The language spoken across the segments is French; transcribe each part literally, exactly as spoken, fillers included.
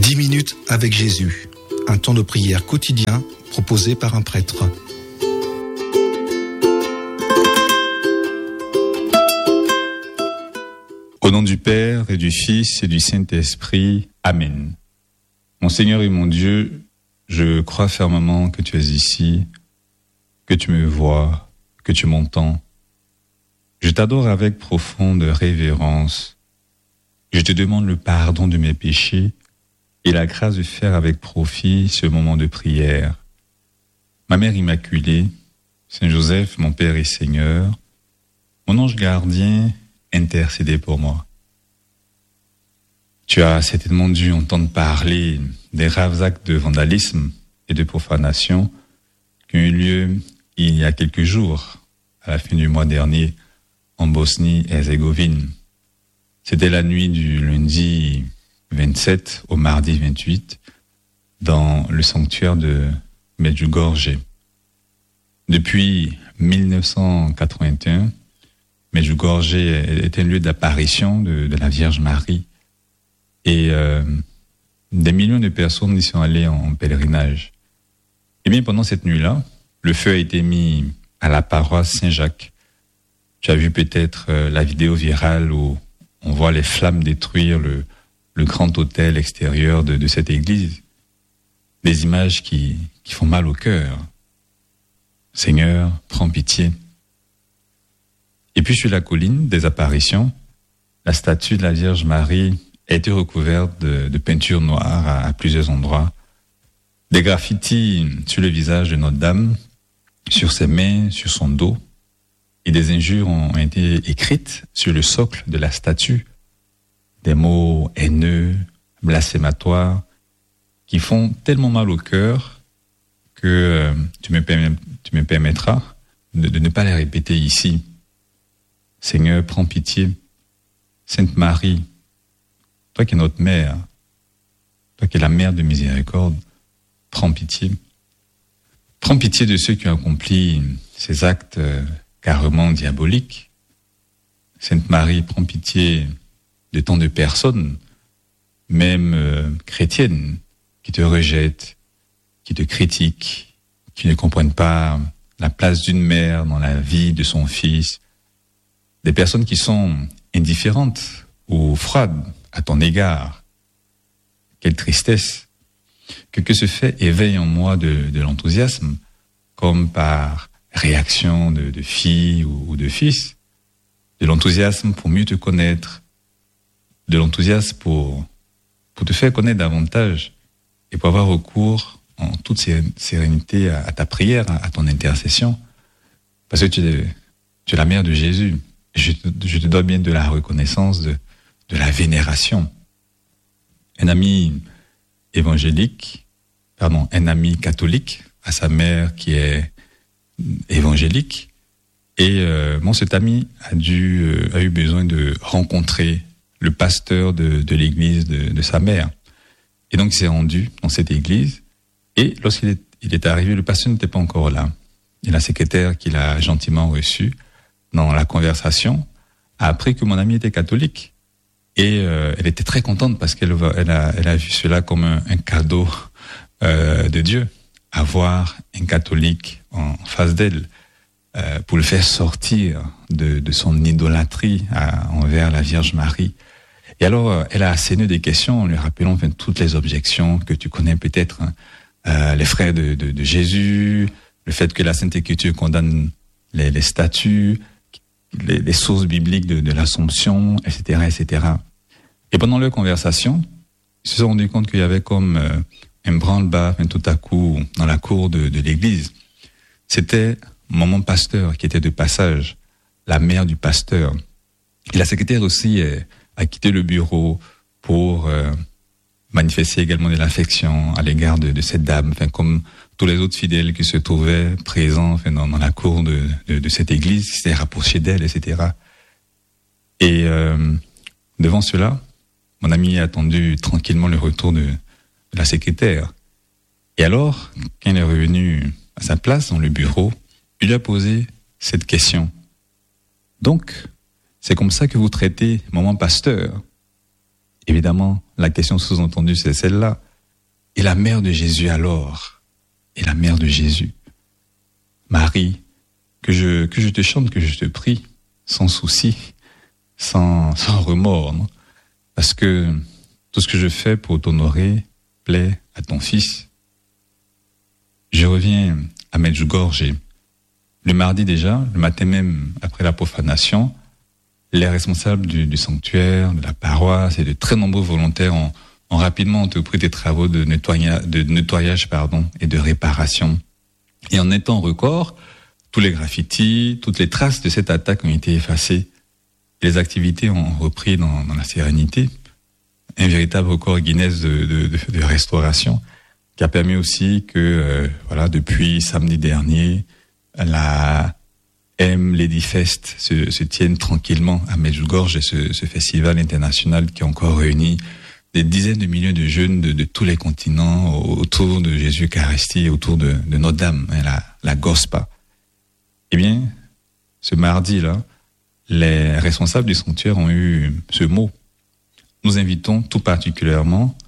dix minutes avec Jésus, un temps de prière quotidien proposé par un prêtre. Au nom du Père et du Fils et du Saint-Esprit, Amen. Mon Seigneur et mon Dieu, je crois fermement que tu es ici, que tu me vois, que tu m'entends. Je t'adore avec profonde révérence. Je te demande le pardon de mes péchés et la grâce de faire avec profit ce moment de prière. Ma Mère Immaculée, Saint Joseph, mon Père et Seigneur, mon ange gardien, intercédez pour moi. Tu as certainement dû entendre parler des graves actes de vandalisme et de profanation qui ont eu lieu il y a quelques jours, à la fin du mois dernier, en Bosnie-Herzégovine. C'était la nuit du lundi vingt-sept au mardi vingt-huit, dans le sanctuaire de Medjugorje. Depuis mille neuf cent quatre-vingt-un, Medjugorje est un lieu d'apparition de, de la Vierge Marie. Et euh, des millions de personnes y sont allées en, en pèlerinage. Et bien pendant cette nuit-là, le feu a été mis à la paroisse Saint-Jacques. Tu as vu peut-être euh, la vidéo virale où on voit les flammes détruire le, le grand autel extérieur de, de cette église. Des images qui, qui font mal au cœur. Seigneur, prends pitié. Et puis sur la colline des apparitions, la statue de la Vierge Marie a été recouverte de, de peinture noire à, à plusieurs endroits. Des graffitis sur le visage de Notre-Dame, sur ses mains, sur son dos. Et des injures ont été écrites sur le socle de la statue. Des mots haineux, blasphématoires, qui font tellement mal au cœur que euh, tu, me permets, tu me permettras de, de ne pas les répéter ici. Seigneur, prends pitié. Sainte Marie, toi qui es notre mère, toi qui es la mère de miséricorde, prends pitié. Prends pitié de ceux qui ont accompli ces actes euh, carrément diaboliques. Sainte Marie, prends pitié de tant de personnes, même euh, chrétiennes, qui te rejettent, qui te critiquent, qui ne comprennent pas la place d'une mère dans la vie de son fils. Des personnes qui sont indifférentes ou froides à ton égard. Quelle tristesse que, que ce fait éveille en moi de, de l'enthousiasme, comme par réaction de, de fille ou, ou de fils, de l'enthousiasme pour mieux te connaître, de l'enthousiasme pour, pour te faire connaître davantage et pour avoir recours en toute sérénité à, à ta prière, à, à ton intercession, parce que tu es, tu es la mère de Jésus. Je te, je te dois bien de la reconnaissance, de, de la vénération. Un ami évangélique, pardon, un ami catholique à sa mère qui est évangélique, et euh, bon, cet ami a dû euh, a eu besoin de rencontrer le pasteur de, de l'église de, de sa mère, et donc il s'est rendu dans cette église, et lorsqu'il est, il est arrivé, le pasteur n'était pas encore là, et la secrétaire qui l'a gentiment reçu dans la conversation a appris que mon ami était catholique. Et euh, elle était très contente parce qu'elle elle a, elle a vu cela comme un, un cadeau euh, de Dieu, avoir un catholique en face d'elle euh, pour le faire sortir de, de son idolâtrie à, envers la Vierge Marie. Et alors, euh, elle a asséné des questions en lui rappelant enfin, toutes les objections que tu connais peut-être, hein, euh, les frères de, de, de Jésus, le fait que la Sainte Écriture condamne les, les statues, les, les sources bibliques de, de l'Assomption, et cetera, et cetera. Et pendant leur conversation, ils se sont rendus compte qu'il y avait comme euh, un branle-bas, enfin, tout à coup, dans la cour de, de l'église. C'était maman pasteur qui était de passage, la mère du pasteur. Et la secrétaire aussi euh, a quitté le bureau pour euh, manifester également de l'affection à l'égard de, de cette dame, enfin, comme tous les autres fidèles qui se trouvaient présents enfin, dans, dans la cour de, de, de cette église, qui s'étaient rapprochés d'elle, et cetera. Et euh, devant cela, mon ami a attendu tranquillement le retour de, de la secrétaire. Et alors, quand il est revenu à sa place dans le bureau, il lui a posé cette question. Donc, c'est comme ça que vous traitez maman pasteur? Évidemment, la question sous-entendue, c'est celle-là. Et la mère de Jésus alors? Et la mère de Jésus? Marie, que je, que je te chante, que je te prie, sans souci, sans, sans remords, non? Parce que tout ce que je fais pour t'honorer plaît à ton Fils. Je reviens à Medjugorje. Le mardi déjà, le matin même après la profanation, les responsables du, du sanctuaire, de la paroisse et de très nombreux volontaires ont, ont rapidement entrepris des travaux de nettoyage, de nettoyage pardon, et de réparation. Et en un temps record, tous les graffitis, toutes les traces de cette attaque ont été effacées. Les activités ont repris dans, dans la sérénité. Un véritable record Guinness de, de, de, de restauration qui a permis aussi que, euh, voilà, depuis samedi dernier, la M Lady Fest se, se tienne tranquillement à Medjugorje, ce, ce festival international qui a encore réuni des dizaines de milliers de jeunes de, de tous les continents autour de Jésus Eucharistie et autour de, de Notre-Dame, hein, la, la Gospa. Eh bien, ce mardi-là, les responsables du sanctuaire ont eu ce mot. Nous invitons tout particulièrement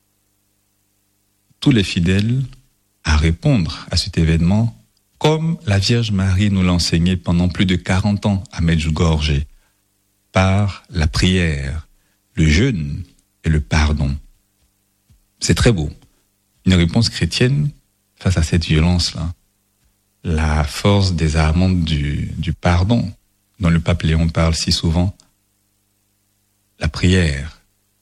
tous les fidèles à répondre à cet événement comme la Vierge Marie nous l'a enseigné pendant plus de quarante ans à Medjugorje, par la prière, le jeûne et le pardon. C'est très beau. Une réponse chrétienne face à cette violence-là. La force désarmante du, du pardon, dont le pape Léon parle si souvent. La prière,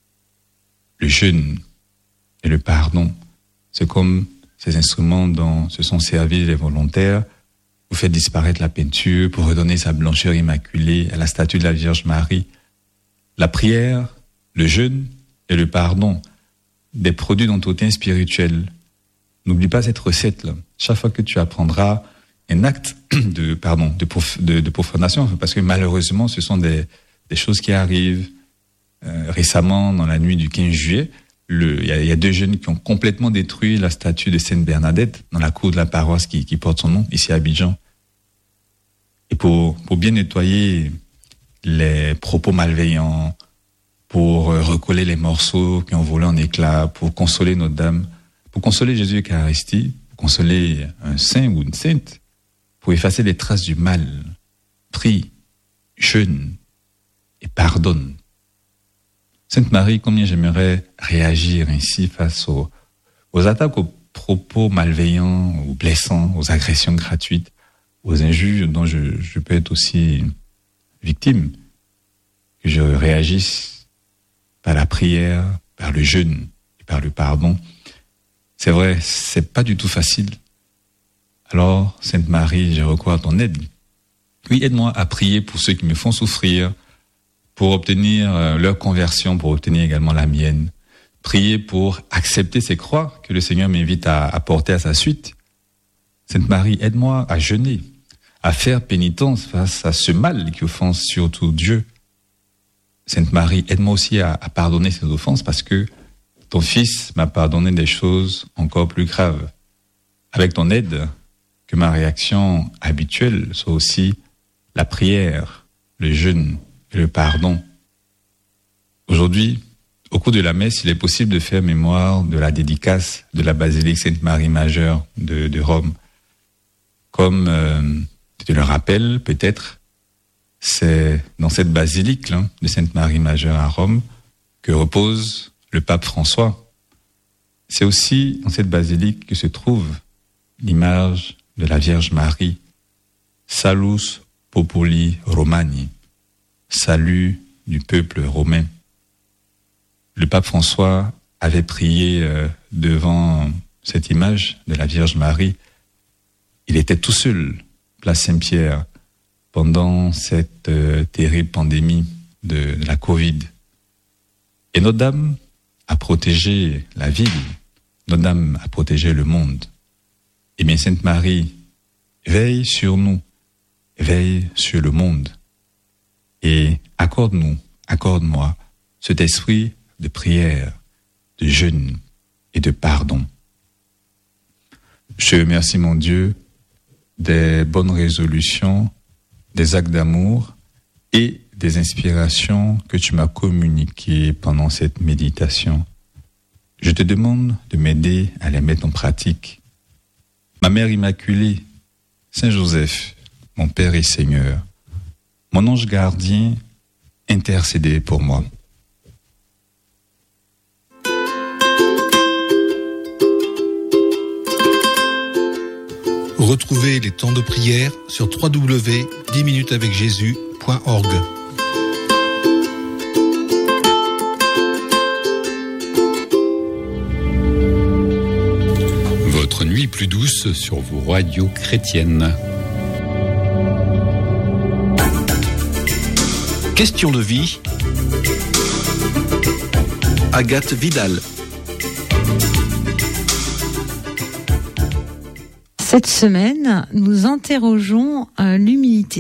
le jeûne et le pardon, c'est comme ces instruments dont se sont servis les volontaires pour faire disparaître la peinture, pour redonner sa blancheur immaculée à la statue de la Vierge Marie. La prière, le jeûne et le pardon, des produits d'entretien spirituel. N'oublie pas cette recette-là. Chaque fois que tu apprendras un acte de, pardon, de, prof, de, de profanation, parce que malheureusement, ce sont des, des choses qui arrivent. Euh, récemment, dans la nuit du quinze juillet, il y, y a deux jeunes qui ont complètement détruit la statue de Sainte Bernadette dans la cour de la paroisse qui, qui porte son nom, ici à Abidjan. Et pour, pour bien nettoyer les propos malveillants, pour recoller les morceaux qui ont volé en éclats, pour consoler Notre-Dame, pour consoler Jésus Eucharistie, pour consoler un saint ou une sainte, pour effacer les traces du mal, prie, jeûne et pardonne. Sainte Marie, combien j'aimerais réagir ainsi face aux, aux attaques, aux propos malveillants ou blessants, aux agressions gratuites, aux injures dont je, je peux être aussi victime, que je réagisse par la prière, par le jeûne et par le pardon. C'est vrai, c'est pas du tout facile. Alors, Sainte Marie, je recours à ton aide. Oui, aide-moi à prier pour ceux qui me font souffrir, pour obtenir euh, leur conversion, pour obtenir également la mienne. Prier pour accepter ces croix que le Seigneur m'invite à, à porter à sa suite. Sainte Marie, aide-moi à jeûner, à faire pénitence face à ce mal qui offense surtout Dieu. Sainte Marie, aide-moi aussi à, à pardonner ces offenses parce que ton Fils m'a pardonné des choses encore plus graves. Avec ton aide, que ma réaction habituelle soit aussi la prière, le jeûne, le pardon. Aujourd'hui, au cours de la messe, il est possible de faire mémoire de la dédicace de la basilique Sainte-Marie Majeure de, de Rome. Comme euh, tu le rappelles peut-être, c'est dans cette basilique là, de Sainte-Marie Majeure à Rome que repose le pape François. C'est aussi dans cette basilique que se trouve l'image de la Vierge Marie, Salus Populi Romani, salut du peuple romain. Le pape François avait prié euh, devant cette image de la Vierge Marie. Il était tout seul, place Saint-Pierre, pendant cette euh, terrible pandémie de, de la Covid. Et Notre-Dame a protégé la ville, Notre-Dame a protégé le monde. Eh bien, Sainte Marie, veille sur nous, veille sur le monde. Et accorde-nous, accorde-moi cet esprit de prière, de jeûne et de pardon. Je remercie mon Dieu des bonnes résolutions, des actes d'amour et des inspirations que tu m'as communiquées pendant cette méditation. Je te demande de m'aider à les mettre en pratique. Ma Mère Immaculée, Saint Joseph, mon Père et Seigneur, mon ange gardien, intercédez pour moi. Retrouvez les temps de prière sur w w w point dix minutes avec jésus point org. Votre nuit plus douce sur vos radios chrétiennes. Question de vie. Agathe Vidal. Cette semaine, nous interrogeons euh, l'humilité.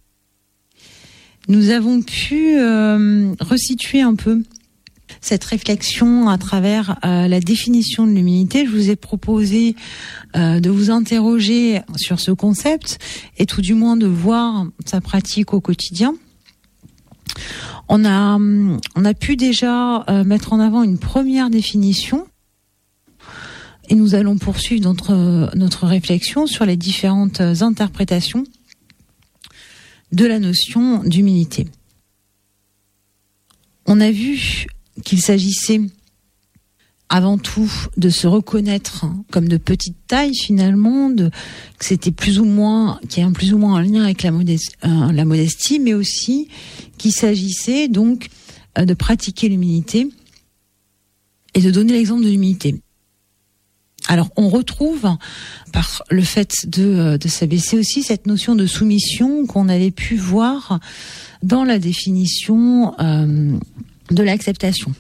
Nous avons pu euh, resituer un peu cette réflexion à travers euh, la définition de l'humilité. Je vous ai proposé euh, de vous interroger sur ce concept et tout du moins de voir sa pratique au quotidien. On a, on a pu déjà euh, mettre en avant une première définition. Et nous allons poursuivre notre, notre réflexion sur les différentes interprétations de la notion d'humilité. On a vu qu'il s'agissait avant tout de se reconnaître comme de petite taille finalement, de, que c'était plus ou moins, qu'il y a un plus ou moins un lien avec la modestie, euh, la modestie, mais aussi qu'il s'agissait donc euh, de pratiquer l'humilité et de donner l'exemple de l'humilité. Alors, on retrouve, par le fait de, de s'abaisser aussi, cette notion de soumission qu'on avait pu voir dans la définition euh, de l'acceptation.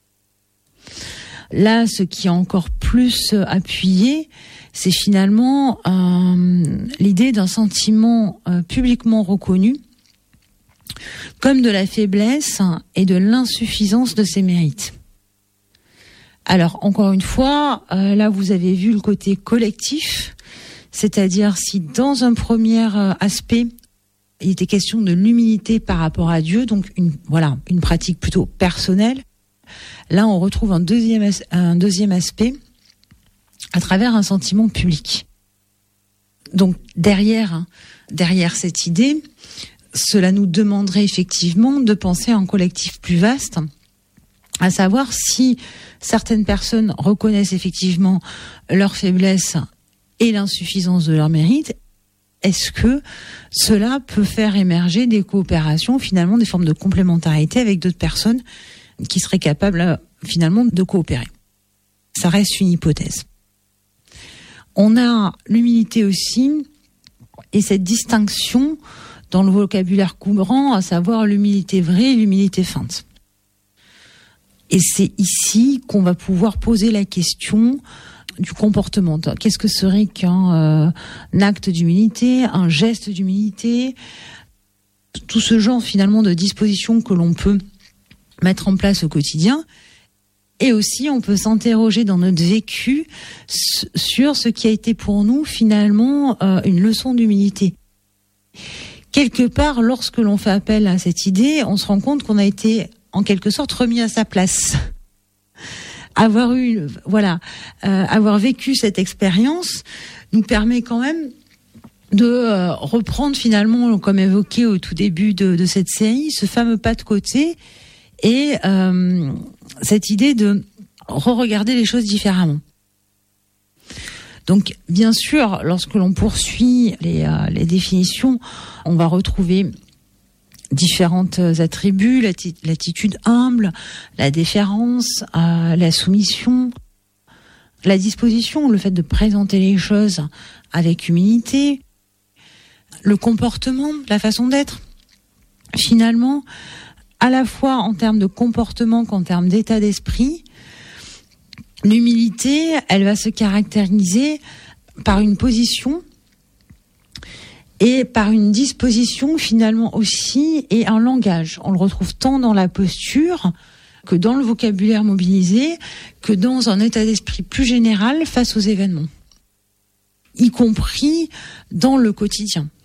Là, ce qui est encore plus appuyé, c'est finalement euh, l'idée d'un sentiment euh, publiquement reconnu comme de la faiblesse et de l'insuffisance de ses mérites. Alors, encore une fois, euh, là, vous avez vu le côté collectif, c'est-à-dire si dans un premier euh, aspect, il était question de l'humilité par rapport à Dieu, donc une, voilà, une pratique plutôt personnelle, là, on retrouve un deuxième, un deuxième aspect à travers un sentiment public. Donc, derrière, hein, derrière cette idée, cela nous demanderait effectivement de penser à un collectif plus vaste, à savoir si certaines personnes reconnaissent effectivement leur faiblesse et l'insuffisance de leur mérite, est-ce que cela peut faire émerger des coopérations, finalement des formes de complémentarité avec d'autres personnes qui seraient capables finalement de coopérer? Ça reste une hypothèse. On a l'humilité aussi et cette distinction dans le vocabulaire courant, à savoir l'humilité vraie et l'humilité feinte. Et c'est ici qu'on va pouvoir poser la question du comportement. Qu'est-ce que serait qu'un euh, acte d'humilité, un geste d'humilité, tout ce genre finalement de dispositions que l'on peut mettre en place au quotidien. Et aussi, on peut s'interroger dans notre vécu sur ce qui a été pour nous finalement euh, une leçon d'humilité. Quelque part, lorsque l'on fait appel à cette idée, on se rend compte qu'on a été en quelque sorte remis à sa place. Avoir eu, voilà, euh, avoir vécu cette expérience nous permet quand même de euh, reprendre finalement, comme évoqué au tout début de, de cette série, ce fameux pas de côté et euh, cette idée de re-regarder les choses différemment. Donc, bien sûr, lorsque l'on poursuit les, euh, les définitions, on va retrouver différentes attributs, l'atti- l'attitude humble, la déférence, euh, la soumission, la disposition, le fait de présenter les choses avec humilité, le comportement, la façon d'être. Finalement, à la fois en termes de comportement qu'en termes d'état d'esprit, l'humilité, elle va se caractériser par une position et par une disposition finalement aussi et un langage. On le retrouve tant dans la posture que dans le vocabulaire mobilisé, que dans un état d'esprit plus général face aux événements, y compris dans le quotidien.